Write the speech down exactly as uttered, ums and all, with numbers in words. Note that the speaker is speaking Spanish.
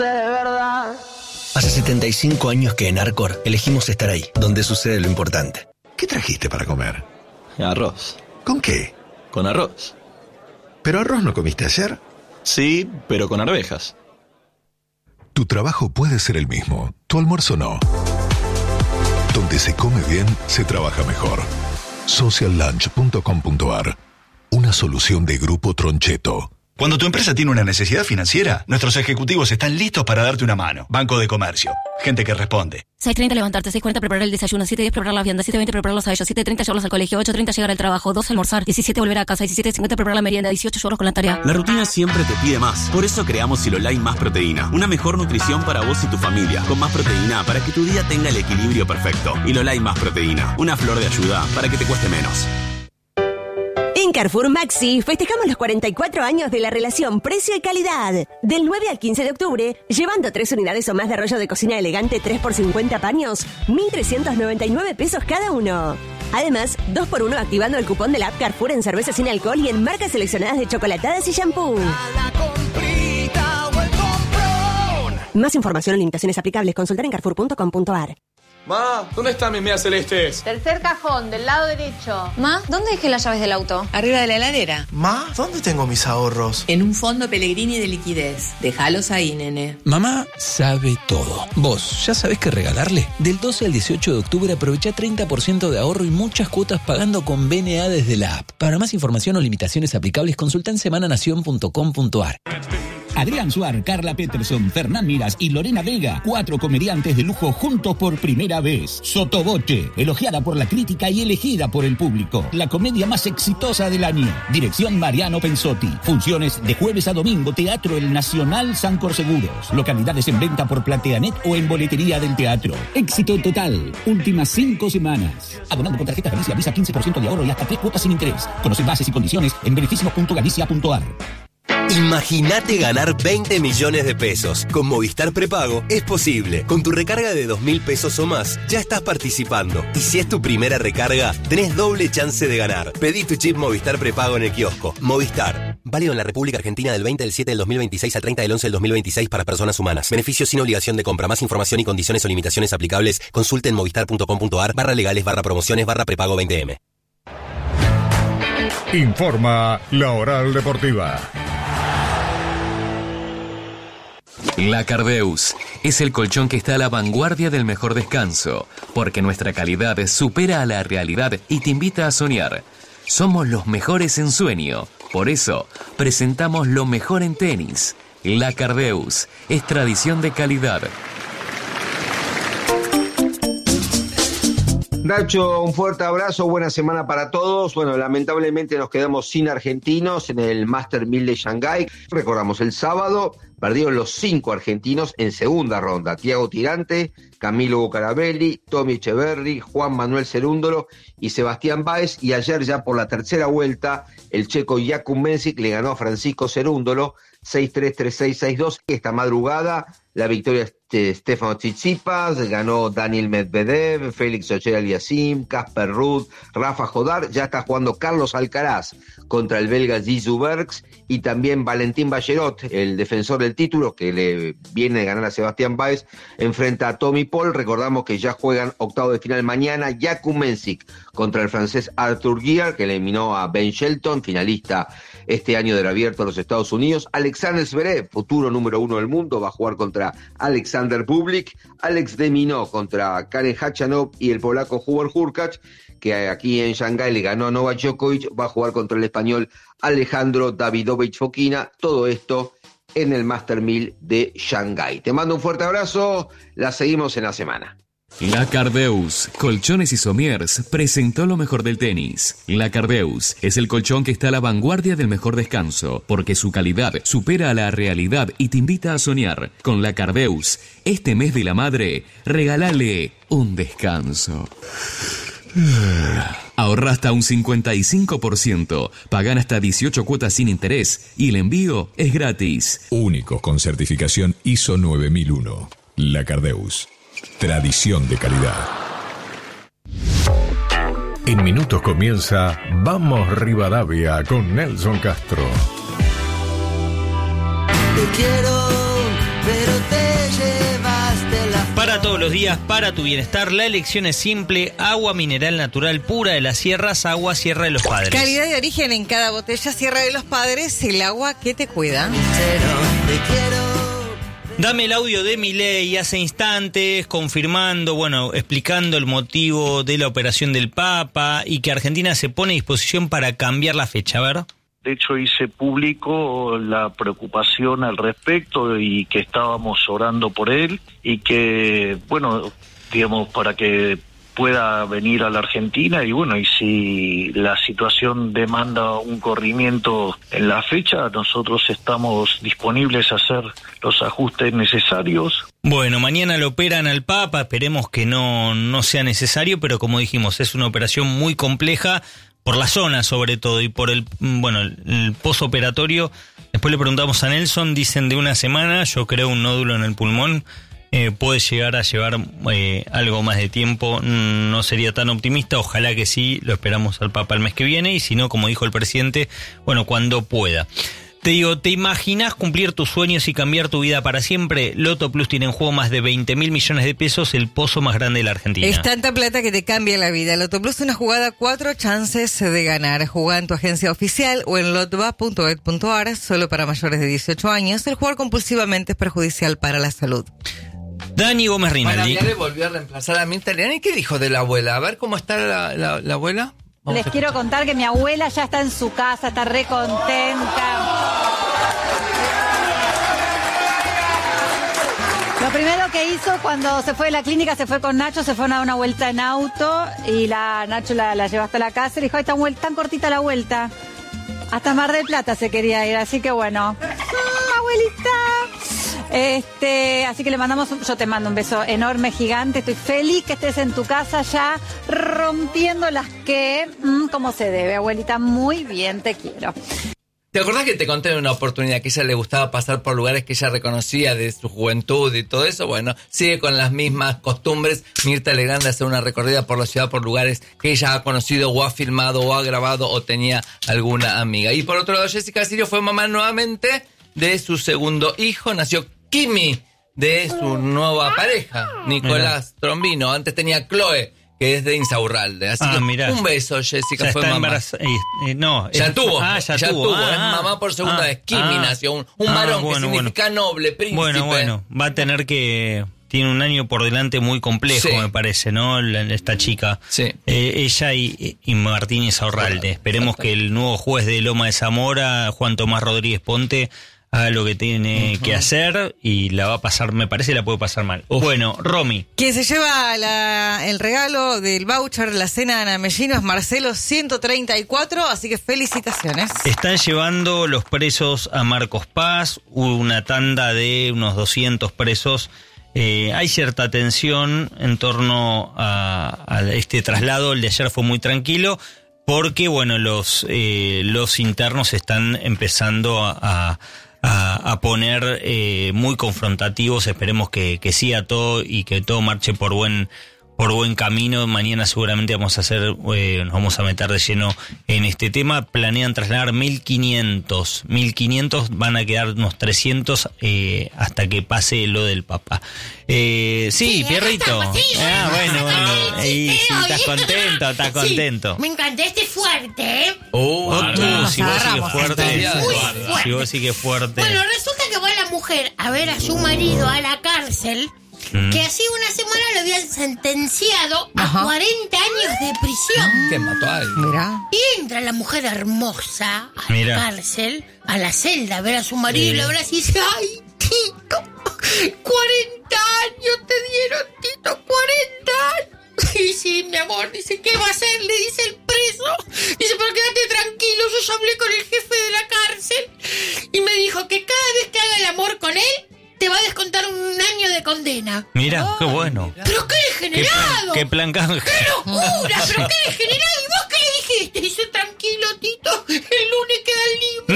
de verdad. Hace setenta y cinco años que en Arcor elegimos estar ahí, donde sucede lo importante. ¿Qué trajiste para comer? Arroz. ¿Con qué? Con arroz. ¿Pero arroz no comiste ayer? Sí, pero con arvejas. Tu trabajo puede ser el mismo, tu almuerzo no. Donde se come bien, se trabaja mejor. social lunch punto com punto a r. Una solución de Grupo Troncheto. Cuando tu empresa tiene una necesidad financiera, nuestros ejecutivos están listos para darte una mano. Banco de Comercio. Gente que responde. seis treinta levantarte, seis cuarenta preparar el desayuno, siete diez preparar la vianda, siete veinte prepararlos a ellos, siete treinta llevarlos al colegio, ocho treinta llegar al trabajo, doce almorzar, diecisiete volver a casa, diecisiete cincuenta preparar la merienda, dieciocho llevarlos con la tarea. La rutina siempre te pide más. Por eso creamos Silolai Más Proteína. Una mejor nutrición para vos y tu familia. Con más proteína para que tu día tenga el equilibrio perfecto. Silolai Más Proteína. Una flor de ayuda para que te cueste menos. En Carrefour Maxi festejamos los cuarenta y cuatro años de la relación precio y calidad. Del nueve al quince de octubre, llevando tres unidades o más de rollo de cocina elegante tres por cincuenta paños, mil trescientos noventa y nueve pesos cada uno. Además, dos por uno activando el cupón de la app Carrefour en cerveza sin alcohol y en marcas seleccionadas de chocolatadas y shampoo. Más información o limitaciones aplicables, consultar en carrefour punto com punto a r. Ma, ¿dónde están mis medias celestes? Tercer cajón, del lado derecho. Ma, ¿dónde dejé las llaves del auto? Arriba de la heladera. Ma, ¿dónde tengo mis ahorros? En un fondo Pellegrini de liquidez. Déjalos ahí, nene. Mamá sabe todo. ¿Vos ya sabés qué regalarle? Del doce al dieciocho de octubre aprovecha treinta por ciento de ahorro y muchas cuotas pagando con B N A desde la app. Para más información o limitaciones aplicables, consulta en semana nación punto com punto a r. Adrián Suar, Carla Peterson, Fernán Miras y Lorena Vega, cuatro comediantes de lujo juntos por primera vez. Sotoboche, elogiada por la crítica y elegida por el público. La comedia más exitosa del año. Dirección Mariano Pensotti. Funciones de jueves a domingo, Teatro El Nacional San Corseguros. Localidades en venta por Plateanet o en boletería del teatro. Éxito total. Últimas cinco semanas. Abonando con tarjeta Galicia Visa quince por ciento de ahorro y hasta tres cuotas sin interés. Conoce bases y condiciones en beneficios punto galicia punto a r. Imagínate ganar veinte millones de pesos. Con Movistar Prepago es posible. Con tu recarga de dos mil pesos o más, ya estás participando. Y si es tu primera recarga, tenés doble chance de ganar. Pedí tu chip Movistar Prepago en el kiosco. Movistar. Válido en la República Argentina del veinte del siete del dos mil veintiséis al treinta del once del dos mil veintiséis para personas humanas. Beneficios sin obligación de compra. Más información y condiciones o limitaciones aplicables, consulte en movistar punto com punto a r barra legales barra promociones barra prepago veinte eme. Informa La Oral Deportiva. La Cardeus es el colchón que está a la vanguardia del mejor descanso, porque nuestra calidad supera a la realidad y te invita a soñar. Somos los mejores en sueño, por eso presentamos lo mejor en tenis. La Cardeus es tradición de calidad. Nacho, un fuerte abrazo, buena semana para todos. Bueno, lamentablemente nos quedamos sin argentinos en el Master mil de Shanghái. Recordamos, el sábado perdieron los cinco argentinos en segunda ronda. Thiago Tirante, Camilo Bucarabelli, Tommy Echeverry, Juan Manuel Cerúndolo y Sebastián Báez. Y ayer ya por la tercera vuelta, el checo Jakub Mensik le ganó a Francisco Cerúndolo seis tres, tres seis, seis dos. Esta madrugada la victoria de Stefano Tsitsipas, ganó Daniil Medvedev, Félix Auger-Aliassime, Casper Ruud, Rafa Jodar. Ya está jugando Carlos Alcaraz contra el belga Zizou Bergs y también Valentín Ballerot, el defensor del título que le viene de ganar a Sebastián Báez, enfrenta a Tommy Paul. Recordamos que ya juegan octavo de final mañana. Jakub Mensik contra el francés Arthur Guiar, que eliminó a Ben Shelton, finalista este año del Abierto de los Estados Unidos. Alexander Zverev, futuro número uno del mundo, va a jugar contra Alexander Bublik. Alex de Minaur contra Karen Khachanov y el polaco Hubert Hurkacz, que aquí en Shanghái le ganó a Novak Djokovic, va a jugar contra el español Alejandro Davidovich Fokina. Todo esto en el Master mil de Shanghái. Te mando un fuerte abrazo, la seguimos en la semana. La Cardeus, Colchones y Somiers, presentó lo mejor del tenis. La Cardeus es el colchón que está a la vanguardia del mejor descanso, porque su calidad supera a la realidad y te invita a soñar. Con La Cardeus, este mes de la madre, regálale un descanso. Ahorra hasta un cincuenta y cinco por ciento, pagan hasta dieciocho cuotas sin interés y el envío es gratis. Únicos con certificación I S O nueve mil uno. La Cardeus. Tradición de calidad. En minutos comienza Vamos Rivadavia con Nelson Castro. Te quiero, pero te Para todos los días, para tu bienestar, la elección es simple: agua mineral natural pura de las sierras, agua Sierra de los Padres. Calidad de origen en cada botella. Sierra de los Padres, el agua que te cuida. Dame el audio de Milei hace instantes, confirmando, bueno, explicando el motivo de la operación del Papa y que Argentina se pone a disposición para cambiar la fecha. A ver. De hecho, hice público la preocupación al respecto y que estábamos orando por él y que, bueno, digamos, para que pueda venir a la Argentina y bueno, y si la situación demanda un corrimiento en la fecha, nosotros estamos disponibles a hacer los ajustes necesarios. Bueno, mañana lo operan al Papa, esperemos que no, no sea necesario, pero como dijimos, es una operación muy compleja por la zona sobre todo y por el, bueno, el, el posoperatorio. Después le preguntamos a Nelson, dicen de una semana, yo creo un nódulo en el pulmón. Eh, puede llegar a llevar eh, algo más de tiempo, no sería tan optimista, ojalá que sí, lo esperamos al Papa el mes que viene y si no, como dijo el presidente, bueno, cuando pueda. Te digo, ¿te imaginas cumplir tus sueños y cambiar tu vida para siempre? Loto Plus tiene en juego más de veinte mil millones de pesos, el pozo más grande de la Argentina. Es tanta plata que te cambia la vida. Loto Plus, una jugada, cuatro chances de ganar. Jugá en tu agencia oficial o en lotba punto et punto ar, solo para mayores de dieciocho años. El jugar compulsivamente es perjudicial para la salud. Dani Gómez Rinaldi. Bueno, ya le volvió a reemplazar a Mirta Legrand. ¿Y qué dijo de la abuela? A ver cómo está la, la, la abuela. Vamos Les quiero contar que mi abuela ya está en su casa, está re contenta. Lo primero que hizo cuando se fue de la clínica, se fue con Nacho, se fue a dar una vuelta en auto y la Nacho la, la llevó hasta la casa y le dijo, ay, tan, tan cortita la vuelta. Hasta Mar del Plata se quería ir, así que bueno. Mm, abuelita. Este, así que le mandamos, un, yo te mando un beso enorme, gigante. Estoy feliz que estés en tu casa ya rompiendo las que, mmm, como se debe, abuelita. Muy bien, te quiero. ¿Te acordás que te conté en una oportunidad que a ella le gustaba pasar por lugares que ella reconocía de su juventud y todo eso? Bueno, sigue con las mismas costumbres. Mirta Legrand hace una recorrida por la ciudad por lugares que ella ha conocido o ha filmado o ha grabado o tenía alguna amiga. Y por otro lado, Jessica Sirio fue mamá nuevamente de su segundo hijo. Nació Kimi, de su nueva pareja, Nicolás Trombino. Antes tenía Chloe, que es de Insaurralde. Así ah, que mirá. Un beso, Jessica, ya fue mamá. Embaraz... Eh, eh, no, ya es... tuvo, ah, ya, ya tuvo, tuvo. Ah, es mamá por segunda ah, vez. Kimi ah, nació, un, un ah, varón bueno, que significa bueno. noble, príncipe. Bueno, bueno, va a tener que... Tiene un año por delante muy complejo, sí. Me parece, ¿no? La, esta chica. Sí. Eh, ella y, y Martín Insaurralde. Esperemos que el nuevo juez de Loma de Zamora, Juan Tomás Rodríguez Ponte, haga lo que tiene uh-huh. que hacer y la va a pasar, me parece, la puede pasar mal. Uf. Bueno, Romy. Quien se lleva la, el regalo del voucher, la cena de Ana Mellino, es Marcelo ciento treinta y cuatro, así que felicitaciones. Están llevando los presos a Marcos Paz, una tanda de unos doscientos presos. Eh, hay cierta tensión en torno a, a este traslado, el de ayer fue muy tranquilo, porque, bueno, los, eh, los internos están empezando a... a A, a poner eh, muy confrontativos. Esperemos que, que siga todo y que todo marche por buen por buen camino. Mañana seguramente vamos a hacer, eh, nos vamos a meter de lleno en este tema. Planean trasladar mil quinientos, mil quinientos, van a quedar unos trescientos eh, hasta que pase lo del Papa. Eh, sí, sí, Pierrito. Sí, ah, bueno, bueno. Ahí, sí, sí, estás contento, estás sí, contento. Me encanta este fuerte, ¿eh? Oh, oh tú, si vos sigues fuerte, muy fuerte. Si vos sigues fuerte. Bueno, resulta que va la mujer a ver a su marido a la cárcel, mm. que hace una semana lo habían sentenciado Ajá. a cuarenta años de prisión. Que mató a él. Mira. Y entra la mujer hermosa a Mira. la cárcel, a la celda, a ver a su marido, y lo abraza y dice, ¡ay, Tito! cuarenta años te dieron, Tito, cuarenta años. Y sí, mi amor, dice, ¿qué va a hacer? Le dice el preso. Dice, pero quédate tranquilo, yo ya hablé con el jefe de la cárcel y me dijo que cada vez que haga el amor con él, te va a descontar un año de condena. Mira, oh, qué bueno. Pero qué degenerado. Qué plan, qué plan ¡Qué locura! Pero qué degenerado. ¿Y vos qué le dijiste? Dice, tranquilo, Tito, el lunes queda libre.